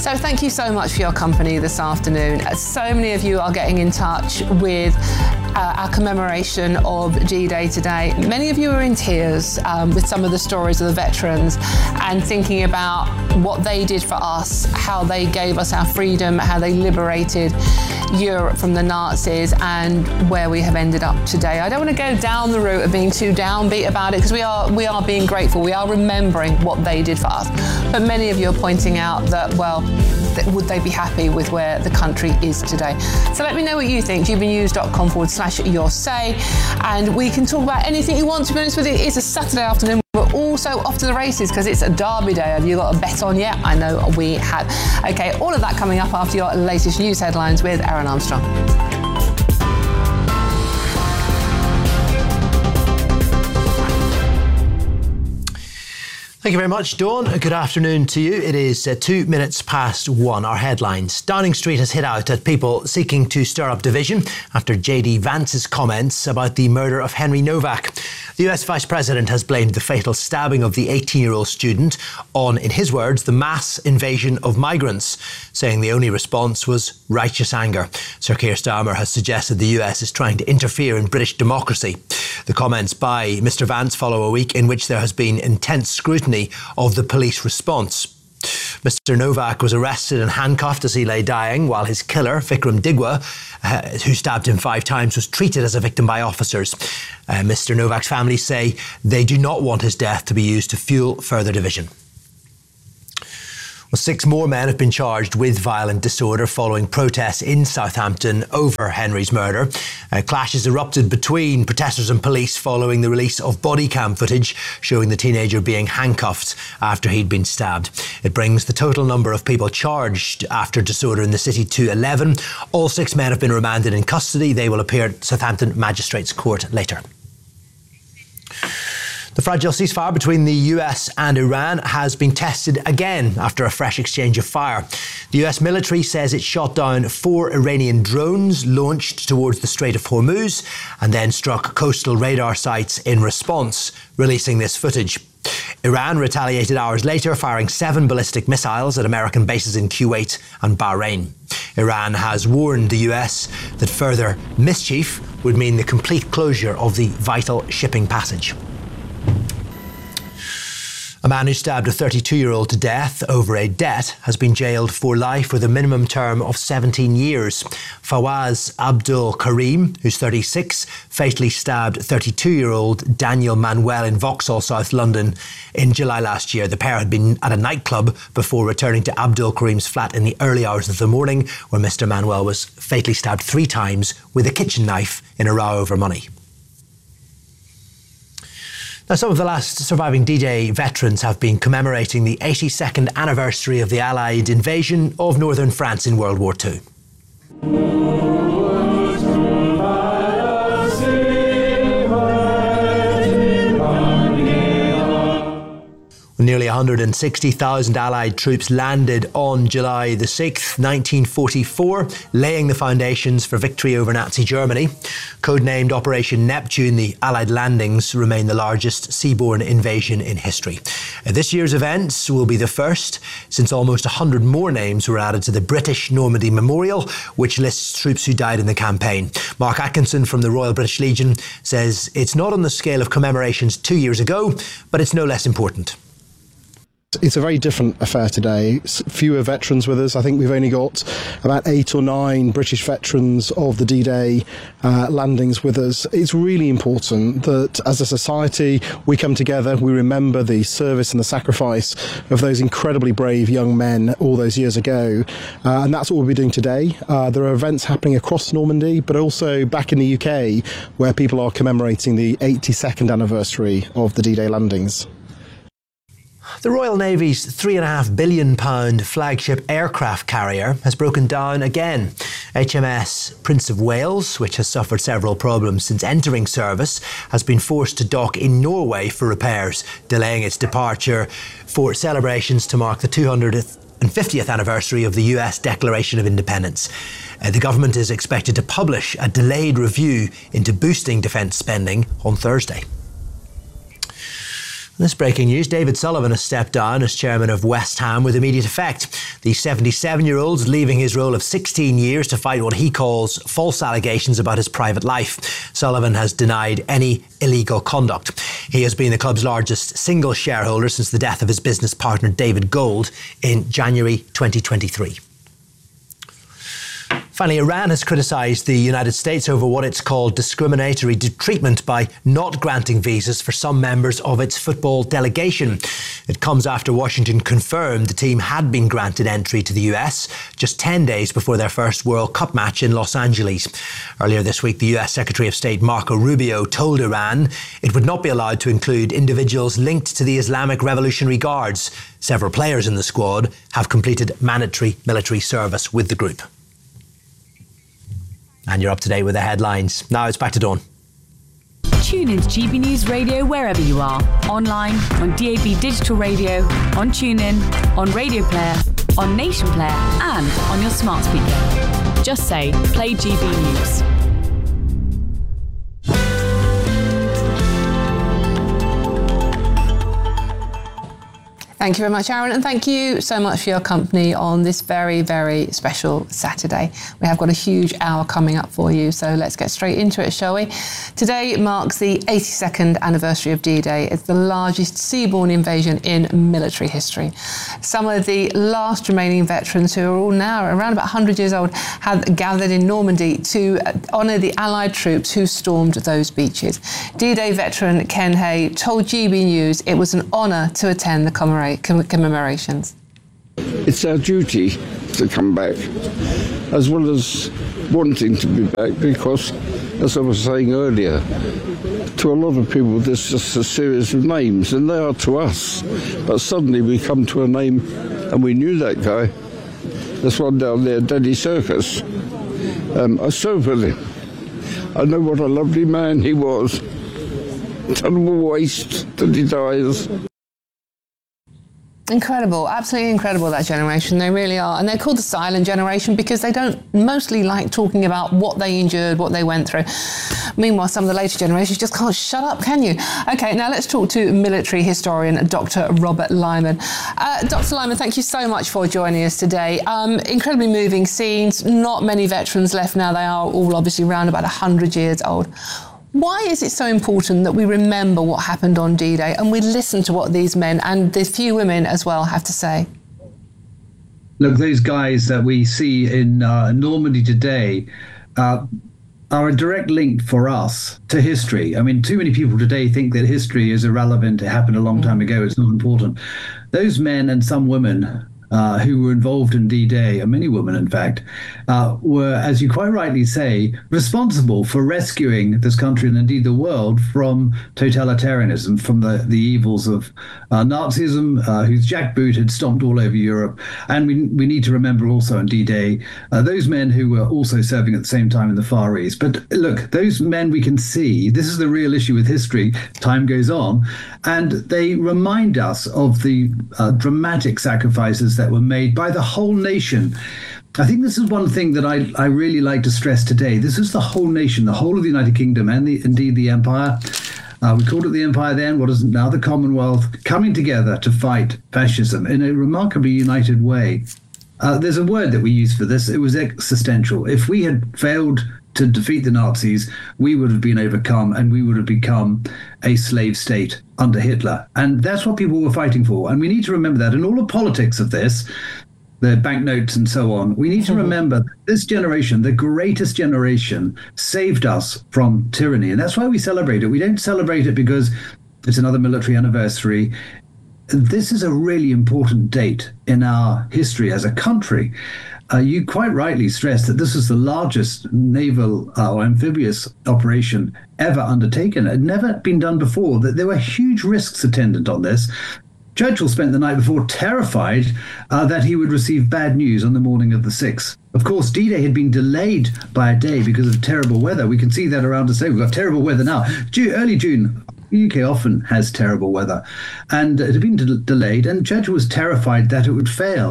So thank you so much for your company this afternoon. So many of you are getting in touch with our commemoration of G-Day today. Many of you are in tears with some of the stories of the veterans and thinking about what they did for us, how they gave us our freedom, how they liberated Europe from the Nazis, and where we have ended up today. I don't want to go down the route of being too downbeat about it, because we are being grateful. We are remembering what they did for us. But many of you are pointing out that, well, would they be happy with where the country is today? So let me know what you think. gbnews.com/your say, and we can talk about anything you want. To be honest with you, it's a Saturday afternoon. We're also off to the races because it's a derby day. Have you got a bet on yet? I know we have. Okay, all of that coming up after your latest news headlines with Aaron Armstrong. Thank you very much, Dawn. Good afternoon to you. It is 2 minutes past 1. Our headlines. Downing Street has hit out at people seeking to stir up division after JD Vance's comments about the murder of Henry Novak. The US Vice President has blamed the fatal stabbing of the 18-year-old student on, in his words, the mass invasion of migrants, saying the only response was righteous anger. Sir Keir Starmer has suggested the US is trying to interfere in British democracy. The comments by Mr Vance follow a week in which there has been intense scrutiny of the police response. Mr Novak was arrested and handcuffed as he lay dying, while his killer, Vikram Digwa, who stabbed him 5 times, was treated as a victim by officers. Mr Novak's family say they do not want his death to be used to fuel further division. Well, 6 more men have been charged with violent disorder following protests in Southampton over Henry's murder. Clashes erupted between protesters and police following the release of body cam footage showing the teenager being handcuffed after he'd been stabbed. It brings the total number of people charged after disorder in the city to 11. All 6 men have been remanded in custody. They will appear at Southampton Magistrates Court later. The fragile ceasefire between the US and Iran has been tested again after a fresh exchange of fire. The US military says it shot down 4 Iranian drones launched towards the Strait of Hormuz and then struck coastal radar sites in response, releasing this footage. Iran retaliated hours later, firing 7 ballistic missiles at American bases in Kuwait and Bahrain. Iran has warned the US that further mischief would mean the complete closure of the vital shipping passage. A man who stabbed a 32-year-old to death over a debt has been jailed for life with a minimum term of 17 years. Fawaz Abdul Karim, who's 36, fatally stabbed 32-year-old Daniel Manuel in Vauxhall, South London in July last year. The pair had been at a nightclub before returning to Abdul Karim's flat in the early hours of the morning, where Mr Manuel was fatally stabbed 3 times with a kitchen knife in a row over money. Now, some of the last surviving D-Day veterans have been commemorating the 82nd anniversary of the Allied invasion of northern France in World War II. Nearly 160,000 Allied troops landed on July the 6th, 1944, laying the foundations for victory over Nazi Germany. Codenamed Operation Neptune, the Allied landings remain the largest seaborne invasion in history. This year's events will be the first since almost 100 more names were added to the British Normandy Memorial, which lists troops who died in the campaign. Mark Atkinson from the Royal British Legion says it's not on the scale of commemorations 2 years ago, but it's no less important. It's a very different affair today. Fewer veterans with us. I think we've only got about 8 or 9 British veterans of the D-Day landings with us. It's really important that as a society we come together, we remember the service and the sacrifice of those incredibly brave young men all those years ago. And that's what we'll be doing today. There are events happening across Normandy, but also back in the UK, where people are commemorating the 82nd anniversary of the D-Day landings. The Royal Navy's £3.5 billion flagship aircraft carrier has broken down again. HMS Prince of Wales, which has suffered several problems since entering service, has been forced to dock in Norway for repairs, delaying its departure for celebrations to mark the 250th anniversary of the US Declaration of Independence. The government is expected to publish a delayed review into boosting defence spending on Thursday. This breaking news, David Sullivan has stepped down as chairman of West Ham with immediate effect. The 77-year-old's leaving his role of 16 years to fight what he calls false allegations about his private life. Sullivan has denied any illegal conduct. He has been the club's largest single shareholder since the death of his business partner David Gold in January 2023. Finally, Iran has criticised the United States over what it's called discriminatory treatment by not granting visas for some members of its football delegation. It comes after Washington confirmed the team had been granted entry to the US just 10 days before their first World Cup match in Los Angeles. Earlier this week, the US Secretary of State Marco Rubio told Iran it would not be allowed to include individuals linked to the Islamic Revolutionary Guards. Several players in the squad have completed mandatory military service with the group. And you're up to date with the headlines. Now it's back to Dawn. Tune in to GB News Radio wherever you are. Online, on DAB Digital Radio, on TuneIn, on Radio Player, on Nation Player and on your smart speaker. Just say, play GB News. Thank you very much, Aaron, and thank you so much for your company on this very, very special Saturday. We have got a huge hour coming up for you, so let's get straight into it, shall we? Today marks the 82nd anniversary of D-Day. It's the largest seaborne invasion in military history. Some of the last remaining veterans, who are all now around about 100 years old, have gathered in Normandy to honour the Allied troops who stormed those beaches. D-Day veteran Ken Hay told GB News it was an honour to attend the commemorations. It's our duty to come back, as well as wanting to be back, because, as I was saying earlier, to a lot of people there's just a series of names, and they are to us. But suddenly we come to a name, and we knew that guy. There's one down there, Daddy Circus. I served with him. I know what a lovely man he was. Terrible waste that he dies. Incredible, absolutely incredible, that generation. They really are. And they're called the silent generation because they don't mostly like talking about what they endured, what they went through. Meanwhile, some of the later generations just can't shut up, can you? OK, now let's talk to military historian Dr. Robert Lyman. Dr. Lyman, thank you so much for joining us today. Incredibly moving scenes, not many veterans left now. They are all obviously around about 100 years old. Why is it so important that we remember what happened on D-Day and we listen to what these men and the few women as well have to say? Look, those guys that we see in Normandy today are a direct link for us to history. I mean, too many people today think that history is irrelevant. It happened a long time ago. It's not important. Those men and some women who were involved in D-Day, and many women, in fact, were, as you quite rightly say, responsible for rescuing this country and indeed the world from totalitarianism, from the evils of Nazism, whose jackboot had stomped all over Europe. And we need to remember also on D-Day those men who were also serving at the same time in the Far East. But look, those men we can see, this is the real issue with history. Time goes on, and they remind us of the dramatic sacrifices that were made by the whole nation. I think this is one thing that I really like to stress today. This is the whole nation, the whole of the United Kingdom and indeed the Empire. We called it the Empire then, what is now the Commonwealth, coming together to fight fascism in a remarkably united way. There's a word that we use for this. It was existential. If we had failed to defeat the Nazis, we would have been overcome and we would have become a slave state under Hitler. And that's what people were fighting for. And we need to remember that. And all the politics of this, the banknotes and so on, we need to remember this generation, the greatest generation, saved us from tyranny. And that's why we celebrate it. We don't celebrate it because it's another military anniversary. This is a really important date in our history as a country. You quite rightly stressed that this is the largest naval or amphibious operation ever undertaken. It had never been done before. That there were huge risks attendant on this. Churchill spent the night before terrified that he would receive bad news on the morning of the 6th. Of course, D-Day had been delayed by a day because of terrible weather. We can see that around us today. We've got terrible weather now. Early June, the UK often has terrible weather. And it had been delayed, and Churchill was terrified that it would fail.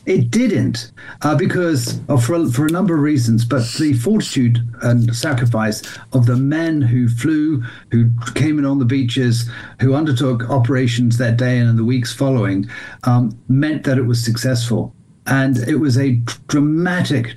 It didn't, because for a number of reasons, but the fortitude and sacrifice of the men who flew, who came in on the beaches, who undertook operations that day and in the weeks following, meant that it was successful. And it was a dramatic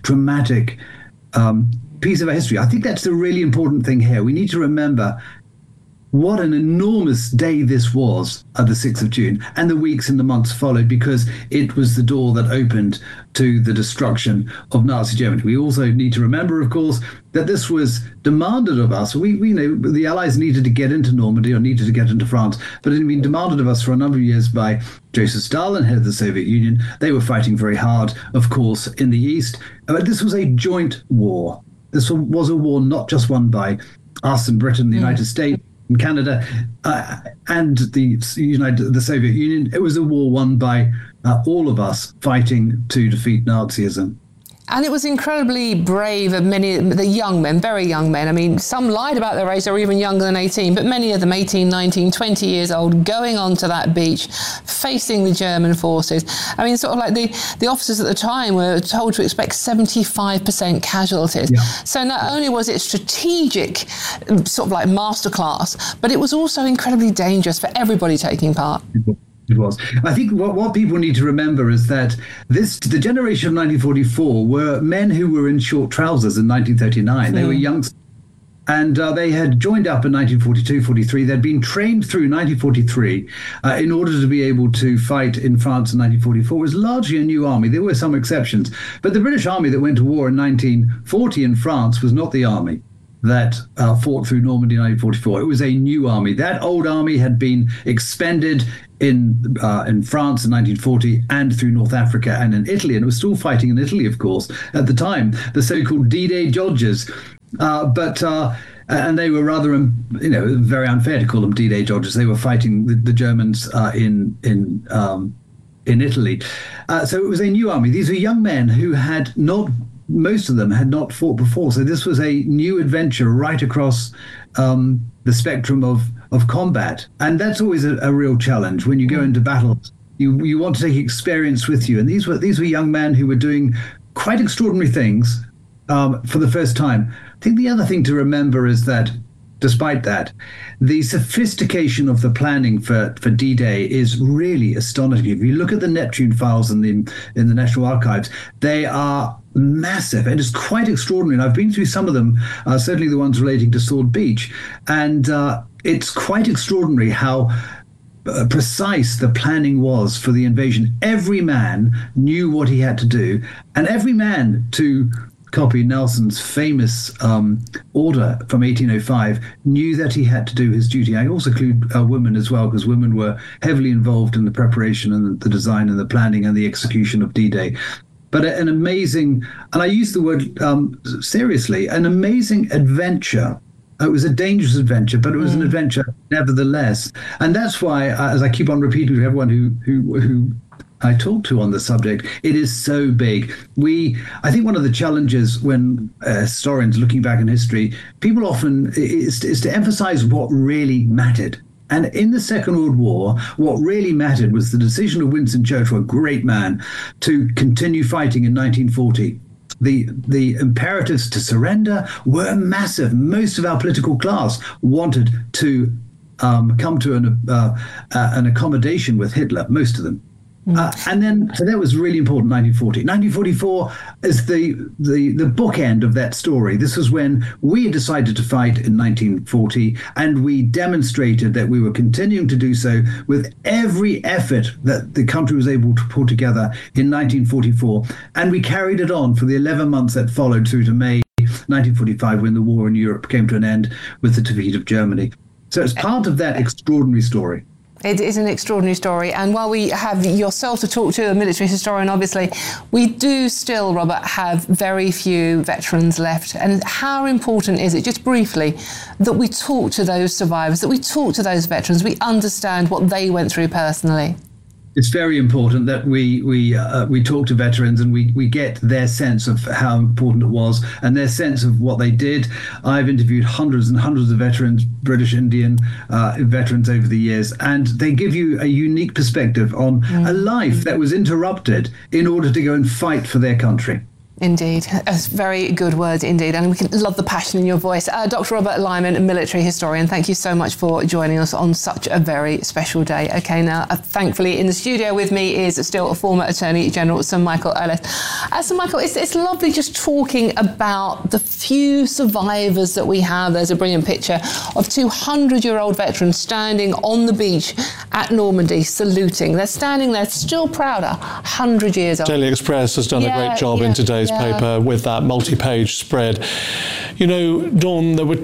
piece of our history. I think that's the really important thing here. We need to remember what an enormous day this was at the 6th of June, and the weeks and the months followed, because it was the door that opened to the destruction of Nazi Germany. We also need to remember, of course, that this was demanded of us. We know the Allies needed to get into Normandy or needed to get into France, but it had been demanded of us for a number of years by Joseph Stalin, head of the Soviet Union. They were fighting very hard, of course, in the East. But this was a joint war. This was a war not just won by us and Britain, the United States, and Canada, and the Soviet Union. It was a war won by all of us fighting to defeat Nazism. And it was incredibly brave of many, the young men, very young men. I mean, some lied about their age, they were even younger than 18, but many of them 18, 19, 20 years old, going onto that beach, facing the German forces. I mean, sort of like the officers at the time were told to expect 75% casualties. Yeah. So not only was it strategic, sort of like masterclass, but it was also incredibly dangerous for everybody taking part. It was. I think what people need to remember is that the generation of 1944 were men who were in short trousers in 1939. They were youngsters. And they had joined up in 1942, 43. They'd been trained through 1943 in order to be able to fight in France in 1944. It was largely a new army. There were some exceptions. But the British army that went to war in 1940 in France was not the army that fought through Normandy in 1944. It was a new army. That old army had been expended in France in 1940 and through North Africa and in Italy. And it was still fighting in Italy, of course, at the time, the so-called D-Day Dodgers. And they were rather, very unfair to call them D-Day Dodgers. They were fighting the Germans in Italy. So it was a new army. These were young men who most of them had not fought before. So this was a new adventure right across the spectrum of combat. And that's always a real challenge when you go into battles. You want to take experience with you. And these were young men who were doing quite extraordinary things for the first time. I think the other thing to remember is that despite that, the sophistication of the planning for D-Day is really astonishing. If you look at the Neptune files in the National Archives, they are massive. It is quite extraordinary. And I've been through some of them, certainly the ones relating to Sword Beach. And it's quite extraordinary how precise the planning was for the invasion. Every man knew what he had to do. And every man, to copy Nelson's famous order from 1805, knew that he had to do his duty. I also include women as well, because women were heavily involved in the preparation and the design and the planning and the execution of D-Day. But an amazing, and I use the word seriously, an amazing adventure. It was a dangerous adventure, but it was an adventure nevertheless. And that's why, as I keep on repeating to everyone who I talk to on the subject, it is so big. I think one of the challenges when historians looking back in history, people often is to emphasize what really mattered. And in the Second World War, what really mattered was the decision of Winston Churchill, a great man, to continue fighting in 1940. The imperatives to surrender were massive. Most of our political class wanted to come to an accommodation with Hitler, most of them. And then, so that was really important, 1940. 1944 is the bookend of that story. This was when we had decided to fight in 1940, and we demonstrated that we were continuing to do so with every effort that the country was able to pull together in 1944. And we carried it on for the 11 months that followed through to May 1945, when the war in Europe came to an end with the defeat of Germany. So it's part of that extraordinary story. It is an extraordinary story. And while we have yourself to talk to, a military historian, obviously, we do still, Robert, have very few veterans left. And how important is it, just briefly, that we talk to those survivors, that we talk to those veterans, we understand what they went through personally? It's very important that we talk to veterans and we get their sense of how important it was and their sense of what they did. I've interviewed hundreds and hundreds of veterans, British Indian veterans over the years, and they give you a unique perspective on a life that was interrupted in order to go and fight for their country. Indeed. That's very good words indeed. And we can love the passion in your voice. Dr. Robert Lyman, a military historian, thank you so much for joining us on such a very special day. OK, now, thankfully, in the studio with me is still a former Attorney General, Sir Michael Earleth. Sir Michael, it's lovely just talking about the few survivors that we have. There's a brilliant picture of 200-year-old veterans standing on the beach at Normandy, saluting. They're standing there still prouder, 100 years old. Daily Express has done a great job in today's paper with that multi-page spread. You know, Dawn, there were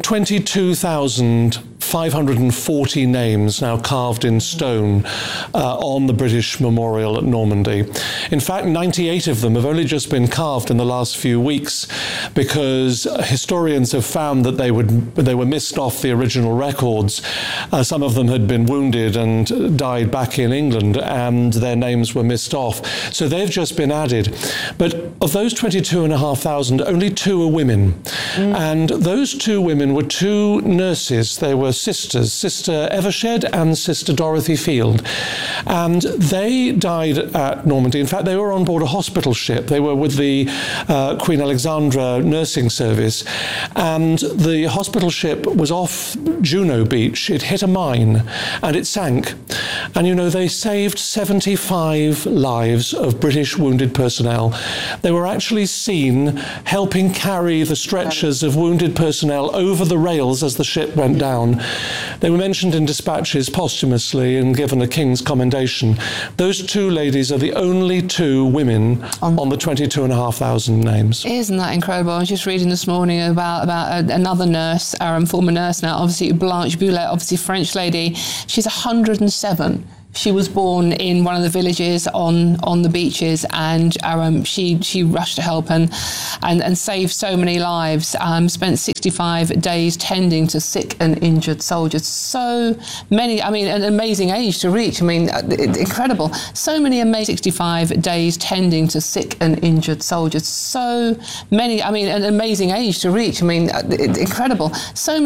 22,540 names now carved in stone on the British Memorial at Normandy. In fact, 98 of them have only just been carved in the last few weeks because historians have found that they were missed off the original records. Some of them had been wounded and died back in England, and their names were missed off. So they've just been added. But of those 22,500, only 2 are women. And those 2 women were 2 nurses. They were sisters, Sister Evershed and Sister Dorothy Field. And they died at Normandy. In fact, they were on board a hospital ship. They were with the Queen Alexandra nursing service. And the hospital ship was off Juno Beach. It hit a mine and it sank. And, you know, they saved 75 lives of British wounded personnel. They were actually seen helping carry the stretchers of wounded personnel over the rails as the ship went down. They were mentioned in dispatches posthumously and given a King's Commendation. Those 2 ladies are the only 2 women on the 22,500 names. Isn't that incredible? I was just reading this morning about another nurse, former nurse now, obviously Blanche Boulet, obviously French lady. She's 107. She was born in one of the villages on the beaches, and she rushed to help and saved so many lives. Spent 65 days tending to sick and injured soldiers. So many, I mean, an amazing age to reach. I mean, incredible. So many amazing 65 days tending to sick and injured soldiers. So many, I mean, an amazing age to reach. I mean, incredible. So many